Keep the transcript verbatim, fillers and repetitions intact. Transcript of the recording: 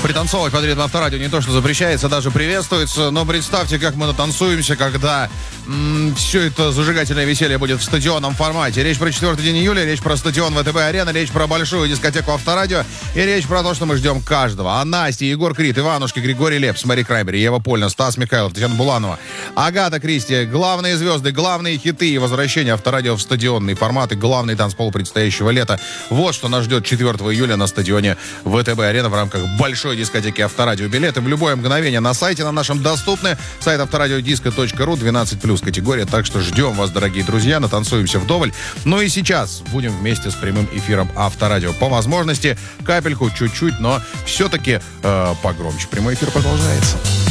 Пританцовывать под ритм Авторадио не то, что запрещается, даже приветствуется. Но представьте, как мы натанцуемся, когда м- все это зажигательное веселье будет в стадионном формате. Речь про четвёртый день июля, речь про стадион ВТБ-арена, речь про большую дискотеку Авторадио и речь про то, что мы ждем каждого. А Настя, Егор Крид, Иванушки, Григорий Лепс, Мэри Краймбери, Ева Польна, Стас Михайлов, Татьяна Буланова, Агата Кристи, главные звезды, главные хиты и возвращение Авторадио в стадионный формат и главный танцпол предстоящего лета. Вот что нас ждет четвёртого июля на стадионе ВТБ-арена в рамках большой дискотеки Авторадио. Билеты в любое мгновение на сайте на нашем доступны. Сайт авторадиодиско точка ру, двенадцать плюс категория. Так что ждем вас, дорогие друзья. Натанцуемся вдоволь. Ну и сейчас будем вместе с прямым эфиром Авторадио. По возможности капельку, чуть-чуть, но все-таки э, погромче. Прямой эфир продолжается.